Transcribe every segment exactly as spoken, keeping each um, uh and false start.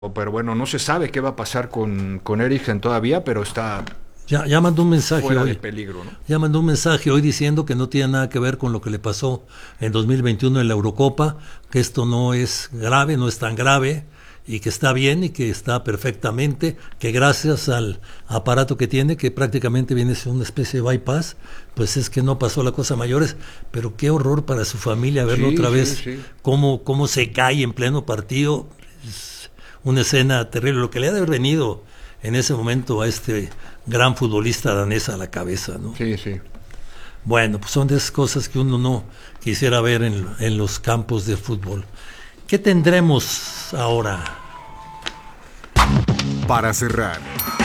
pero bueno, no se sabe qué va a pasar con, con Eriksen todavía, pero está Ya, ya mandó un mensaje fuera hoy. de peligro, ¿no? Ya mandó un mensaje hoy diciendo que no tiene nada que ver con lo que le pasó en dos mil veintiuno en la Eurocopa, que esto no es grave, no es tan grave, y que está bien y que está perfectamente, que gracias al aparato que tiene, que prácticamente viene a ser una especie de bypass, pues es que no pasó la cosa a mayores, pero qué horror para su familia verlo Sí, otra sí, vez, sí. cómo, cómo se cae en pleno partido. Es una escena terrible, lo que le ha de haber venido en ese momento a este gran futbolista danés a la cabeza, ¿no? Sí, sí. Bueno, pues son de esas cosas que uno no quisiera ver en, en los campos de fútbol. ¿Qué tendremos ahora? Para cerrar,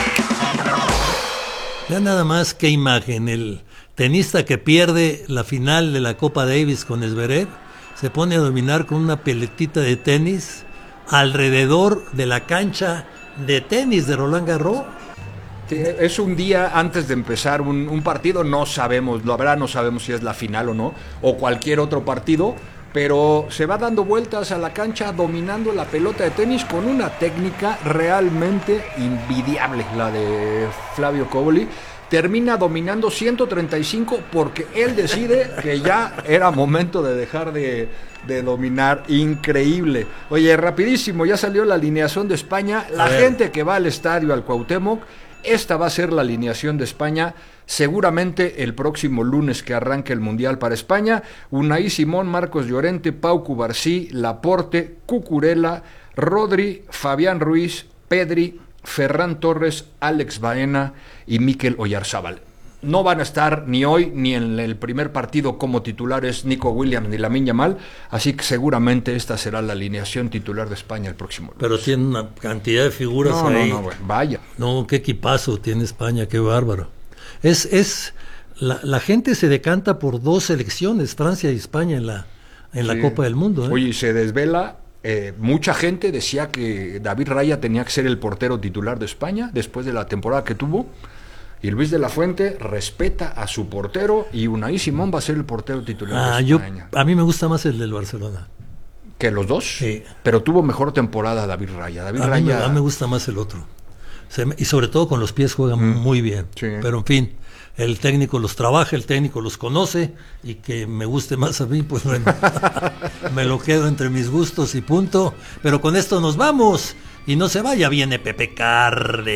Ya nada más qué imagen, el tenista que pierde la final de la Copa Davis con Zverev se pone a dominar con una peletita de tenis alrededor de la cancha de tenis de Roland Garros. Sí, es un día antes de empezar un, un partido, no sabemos, la verdad no sabemos si es la final o no, o cualquier otro partido, pero se va dando vueltas a la cancha dominando la pelota de tenis con una técnica realmente envidiable, la de Flavio Cobolli. Termina dominando ciento treinta y cinco porque él decide que ya era momento de dejar de, de dominar. Increíble. Oye, rapidísimo, ya salió la alineación de España. La gente que va al estadio, al Cuauhtémoc, esta va a ser la alineación de España. Seguramente el próximo lunes que arranque el Mundial para España. Unai Simón, Marcos Llorente, Pau Cubarsí, Laporte, Cucurella, Rodri, Fabián Ruiz, Pedri, Ferran Torres, Alex Baena y Mikel Oyarzábal. No van a estar ni hoy ni en el primer partido como titulares Nico Williams ni Lamine Yamal, así que seguramente esta será la alineación titular de España el próximo lunes. Pero tiene una cantidad de figuras no, ahí. No, no, bueno, vaya. No, qué equipazo tiene España, qué bárbaro. Es, es la, la gente se decanta por dos selecciones, Francia y España en la, en Sí. la Copa del Mundo, ¿eh? Oye, se desvela. Eh, mucha gente decía que David Raya tenía que ser el portero titular de España después de la temporada que tuvo. Y Luis de la Fuente respeta a su portero y Unai Simón va a ser el portero titular Ah, de yo, España. a mí me gusta más el del Barcelona. ¿Que los dos? Sí. Pero tuvo mejor temporada David Raya. David A mí, Raya... me, a mí me gusta más el otro. Se me- y sobre todo con los pies juega Mm. muy bien. Sí. Pero en fin, el técnico los trabaja, el técnico los conoce, y que me guste más a mí, pues bueno, me lo quedo entre mis gustos y punto. Pero con esto nos vamos. Y no se vaya, viene Pepe Carde.